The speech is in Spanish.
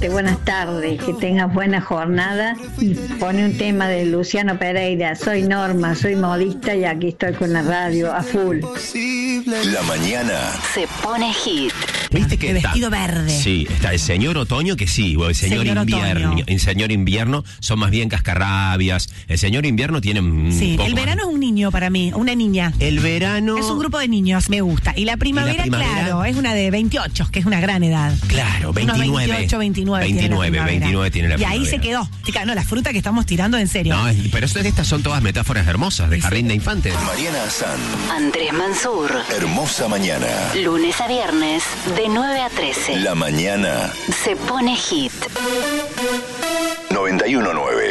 escucharte. Buenas tardes, que tengas buena jornada. Y pone un tema de Luciano Pereira. Soy Norma, soy modista y aquí estoy con la radio a full. La mañana se pone hit. ¿Viste que de está? vestido verde. Sí, está el señor otoño, que sí, o el señor invierno. Otoño. El señor invierno son más bien cascarrabias. El señor invierno tiene Sí, poco el verano más. es un niño para mí, una niña. El verano. Es un grupo de niños, me gusta. Y la primavera, claro, es una de 28, que es una gran edad. Claro, 29. Unos 28, 29. 29 tiene la Y primavera. ahí se quedó. Chica, no, la fruta que estamos tirando en serio. No, pero estas son todas metáforas hermosas de jardín de infantes. Mariana Azán. Andrés Mansur. Hermosa mañana. Lunes a viernes, de 9 a 13. La mañana. Se pone hit. 91.9.